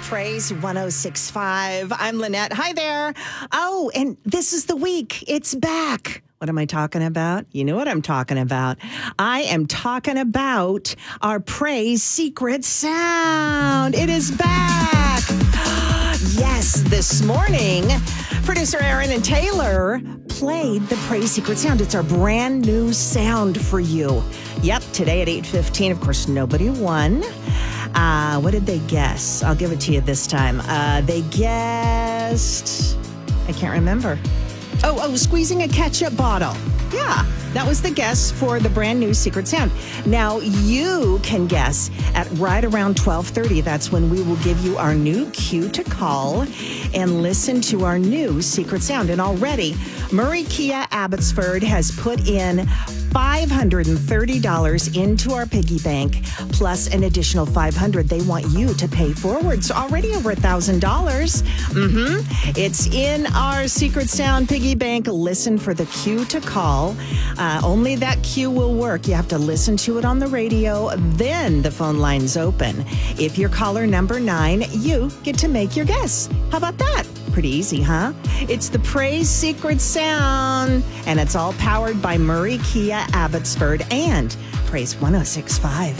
Praise 106.5. I'm Lynette. Hi there. Oh, and this is the week. It's back. What am I talking about? You know what I'm talking about. I am talking about our Praise Secret Sound. It is back. Yes, this morning, producer Aaron and Taylor played the Praise Secret Sound. It's our brand new sound for you. Yep, today at 8:15. Of course, nobody won. What did they guess? I'll give it to you this time. They guessed, I can't remember. Oh, squeezing a ketchup bottle. Yeah, that was the guess for the brand new Secret Sound. Now, you can guess at right around 12:30. That's when we will give you our new cue to call and listen to our new Secret Sound. And already, Murray Kia Abbotsford has put in $530 into our piggy bank, plus an additional $500 they want you to pay forward. So already over $1,000. It's in our Secret Sound piggy bank. Listen for the cue to call. Only that cue will work. You have to listen to it on the radio. Then the phone line's open. If you're caller number 9, you get to make your guess. How about that? Pretty easy, huh? It's the Praise Secret Sound, and it's all powered by Murray Kia Abbotsford and Praise 106.5.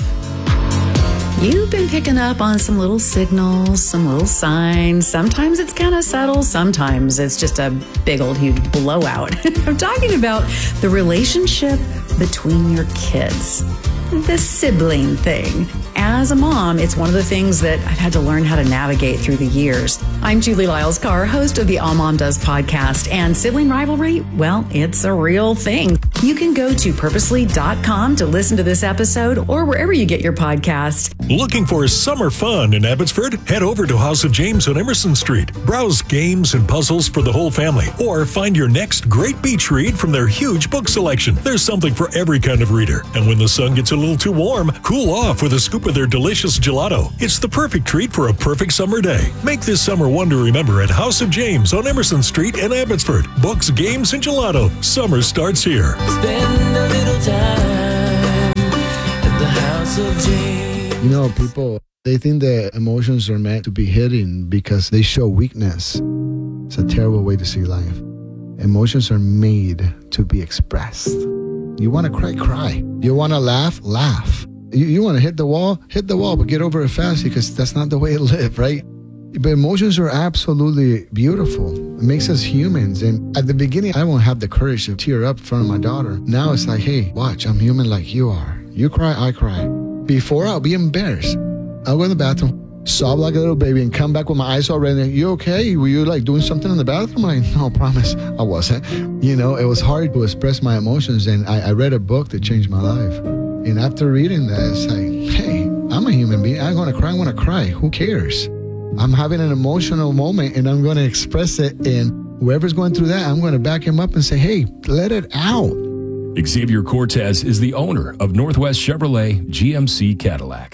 You've been picking up on some little signals, some little signs. Sometimes it's kind of subtle. Sometimes it's just a big old huge blowout. I'm talking about the relationship between your kids. The sibling thing. As a mom, it's one of the things that I've had to learn how to navigate through the years. I'm Julie Lyles-Carr, host of the All Mom Does podcast, and sibling rivalry, well, it's a real thing. You can go to purposely.com to listen to this episode or wherever you get your podcasts. Looking for summer fun in Abbotsford? Head over to House of James on Emerson Street. Browse games and puzzles for the whole family, or find your next great beach read from their huge book selection. There's something for every kind of reader. And when the sun gets a little too warm, cool off with a scoop of their delicious gelato. It's the perfect treat for a perfect summer day. Make this summer one to remember at House of James on Emerson Street in Abbotsford. Books, games, and gelato. Summer starts here. Spend a little time at the House of James. You know, people, they think that emotions are meant to be hidden because they show weakness. It's a terrible way to see life. Emotions are made to be expressed. You want to cry, cry. You want to laugh, laugh. You want to hit the wall, but get over it fast because that's not the way it lives, right? But emotions are absolutely beautiful. It makes us humans. And at the beginning, I won't have the courage to tear up in front of my daughter. Now it's like, hey, watch, I'm human like you are. You cry, I cry. Before, I'll be embarrassed. I'll go in the bathroom, sob like a little baby, and come back with my eyes all red. And you okay? Were you like doing something in the bathroom? I'm like, no, promise, I wasn't. You know, it was hard to express my emotions. And I read a book that changed my life. And after reading that, it's like, hey, I'm a human being. I'm going to cry. I want to cry. Who cares? I'm having an emotional moment and I'm going to express it. And whoever's going through that, I'm going to back him up and say, hey, let it out. Xavier Cortez is the owner of Northwest Chevrolet GMC Cadillac.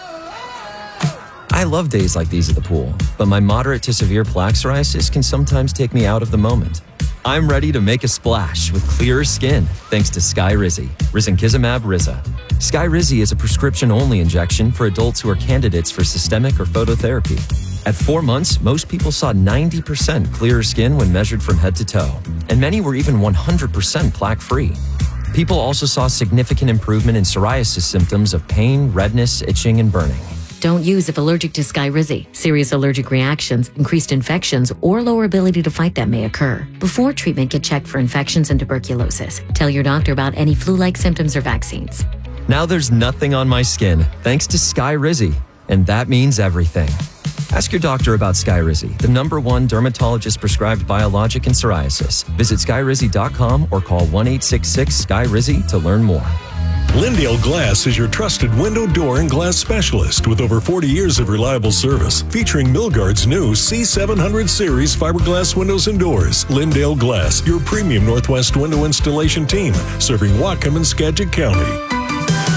I love days like these at the pool, but my moderate to severe plaque psoriasis can sometimes take me out of the moment. I'm ready to make a splash with clearer skin thanks to Skyrizi, risankizumab Riza. Skyrizi is a prescription-only injection for adults who are candidates for systemic or phototherapy. At 4 months, most people saw 90% clearer skin when measured from head to toe, and many were even 100% plaque-free. People also saw significant improvement in psoriasis symptoms of pain, redness, itching, and burning. Don't use if allergic to Skyrizi. Serious allergic reactions, increased infections, or lower ability to fight them may occur. Before treatment, get checked for infections and tuberculosis. Tell your doctor about any flu-like symptoms or vaccines. Now there's nothing on my skin thanks to Skyrizi, and that means everything. Ask your doctor about Skyrizi, the #1 dermatologist-prescribed biologic in psoriasis. Visit skyrizi.com or call 1-866-SKY-RIZI to learn more. Lindale Glass is your trusted window, door, and glass specialist with over 40 years of reliable service. Featuring Milgard's new C700 series fiberglass windows and doors. Lindale Glass, your premium Northwest window installation team, serving Whatcom and Skagit County.